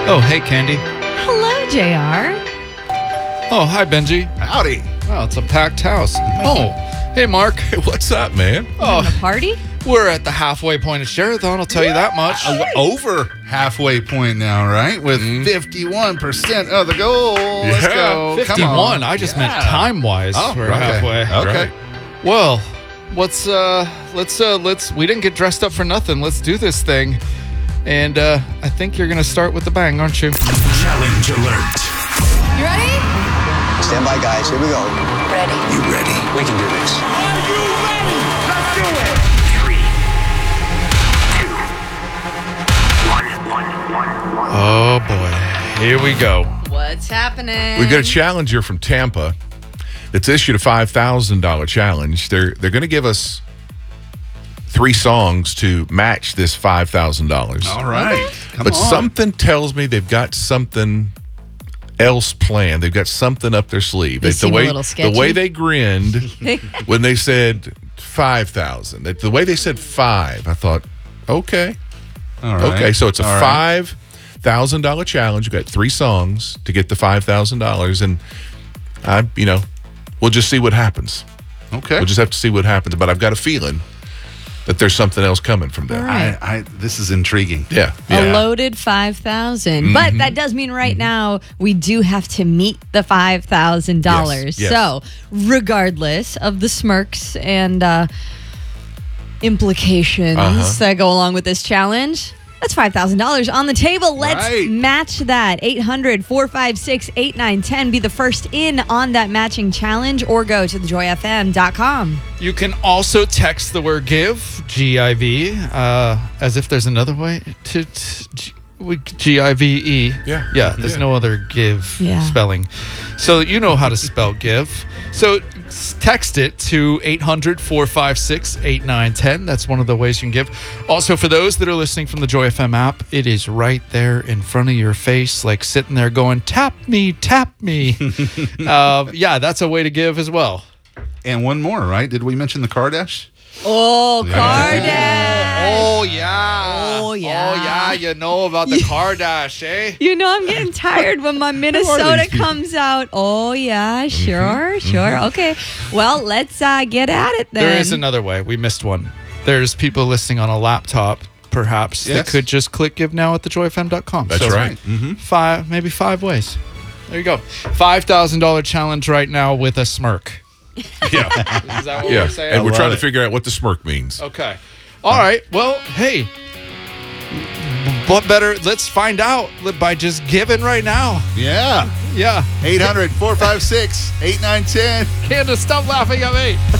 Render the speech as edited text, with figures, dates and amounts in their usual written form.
Oh, hey, Candy. Hello, JR. Oh, hi, Benji. Howdy. Wow, it's a packed house. Oh, hey, Mark. Hey, what's up, man? Oh, Having a party? we're at the halfway point of Sherathon, I'll tell you that much. Over halfway point now, right? With 51% of the goal. Let's Yeah, go. 51. Come on. I just meant Yeah. time-wise. Oh, we're okay. halfway. Okay. Well, let's we didn't get dressed up for nothing. Let's do this thing. And I think you're gonna start with the bang, aren't you? Challenge alert. You ready? Stand by, guys. Here we go. Ready. You ready? We can do this. Are you ready? Let's do it. 3, 2, 1. Oh boy. Here we go. What's happening? We've got a challenger from Tampa that's issued a $5,000 challenge. They're going to give us 3 songs to match this $5,000. All right. Come But on. something tells me they've got something else planned. They've got something up their sleeve. They seem a little sketchy. The way they grinned when they said 5,000. The way they said 5, I thought, okay. All right. Okay, so it's a All right. $5,000 challenge. You've got 3 songs to get the $5,000, and we'll just see what happens. Okay. We'll just have to see what happens. But I've got a feeling that there's something else coming from there. All right. This is intriguing. Yeah, A yeah. loaded 5,000. But that does mean right now we do have to meet the $5,000. Yes, yes. So, regardless of the smirks and implications that go along with this challenge, that's $5,000 on the table. Let's Right. match that. 800-456-8910. Be the first in on that matching challenge or go to thejoyfm.com. You can also text the word give, G-I-V, as if there's another way to G-I-V-E. Yeah. There's Yeah. no other give spelling. So you know how to spell give. So text it to 800-456-8910. That's one of the ways you can give. Also, for those that are listening from the Joy FM app, it is right there in front of your face, like sitting there going, tap me, tap me. That's a way to give as well. And one more, right? Did we mention the Kardashian? Oh, Kardashian. Oh, yeah. Oh, yeah. Oh, yeah. You know about the Kardashian, eh? You know, I'm getting tired when my Minnesota comes out. Oh, yeah, sure. Okay. Well, let's get at it then. There is another way. We missed one. There's people listening on a laptop, perhaps, that Yes. could just click give now at thejoyfm.com. That's right. Maybe 5 ways. There you go. $5,000 challenge right now with a smirk. Yeah. Is that what Yeah. we're saying? And we're love trying to it. figure out what the smirk means. Okay. All right. Well, hey. What better? Let's find out by just giving right now. Yeah. Yeah. 800-456-8910. Candace, stop laughing at me.